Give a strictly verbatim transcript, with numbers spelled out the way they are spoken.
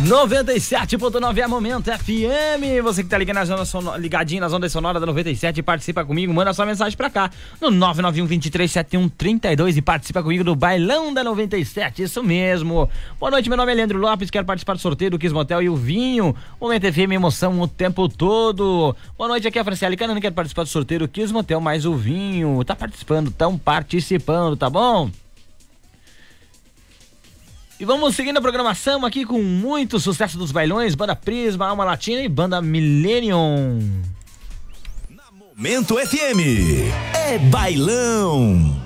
noventa e sete ponto nove é Momento F M. Você que tá ligado na zona sono... ligadinho nas ondas sonoras da noventa e sete, participa comigo, manda sua mensagem pra cá no nove nove um, dois três sete um, três dois e participa comigo do Bailão da noventa e sete, isso mesmo. Boa noite, meu nome é Leandro Lopes, quero participar do sorteio do Kiss Motel e o vinho. Momento F M, emoção o tempo todo. Boa noite, aqui é a Franciele Canano, quero participar do sorteio do Kiss Motel mais o vinho. Tá participando, tão participando, tá bom? E vamos seguindo a programação aqui com muito sucesso dos bailões, Banda Prisma, Alma Latina e Banda Millennium. Na Momento F M, é bailão.